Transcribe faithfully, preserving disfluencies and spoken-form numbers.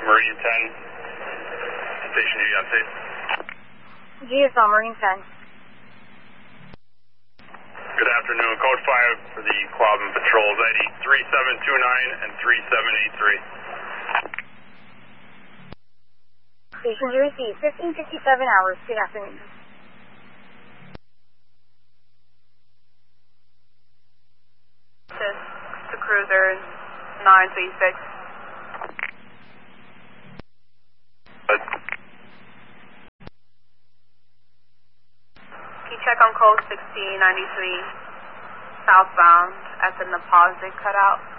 Marine ten, Station G on tape. G S L Marine ten. Good afternoon, Code five for the Quabbin patrols, I D three seven two nine and three seven eight three. Station G received, fifteen fifty-seven hours. Good afternoon. This to cruiser nine three six. Can you check on code sixteen ninety-three southbound at the Napozic cutout?